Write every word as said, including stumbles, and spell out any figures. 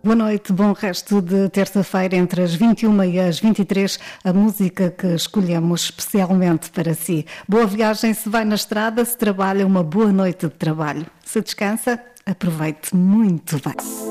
Boa noite, bom resto de terça-feira entre as vinte e uma e as vinte e três, a música que escolhemos especialmente para si. Boa viagem se vai na estrada, se trabalha, uma boa noite de trabalho. Se descansa, aproveite muito bem.